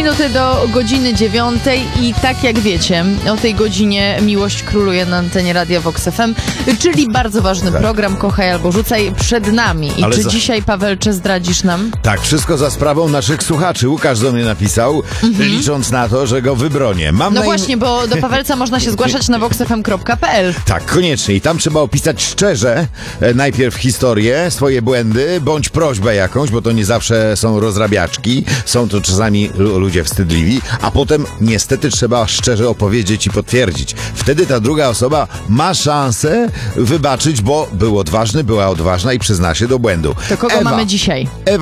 minuty do godziny 9 i tak jak wiecie, o tej godzinie miłość króluje na antenie Radia Vox FM, czyli bardzo ważny program Kochaj albo Rzucaj przed nami. I czy dzisiaj, Pawelcze, zdradzisz nam? Tak, wszystko za sprawą naszych słuchaczy. Łukasz do mnie napisał, licząc na to, że go wybronię. No właśnie, bo do Pawelca można się zgłaszać na voxfm.pl. Tak, koniecznie. I tam trzeba opisać szczerze najpierw historię, swoje błędy, bądź prośbę jakąś, bo to nie zawsze są rozrabiaczki. Są to czasami ludzie wstydliwi, a potem niestety trzeba szczerze opowiedzieć i potwierdzić. Wtedy ta druga osoba ma szansę wybaczyć, bo był odważny, była odważna i przyzna się do błędu. To kogo mamy dzisiaj?